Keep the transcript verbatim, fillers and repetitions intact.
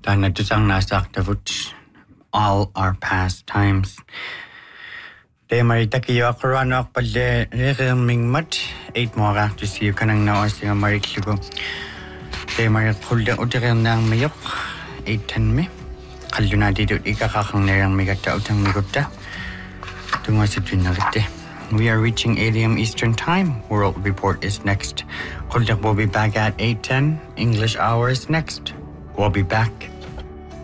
Dana tusang nasak davut all our past times. De maritakiyo akaranok pala regaming mat eight more to see you kanang na osing amariklugo. De marikulda utigang nang mayok eight ten me. Kaluna dito ikakakang nerang migata utang migota. Tungo sa tunagate. We are reaching eight a.m. Eastern Time. World Report is next. Kuldak will be back at eight ten. English hour is next. We'll be back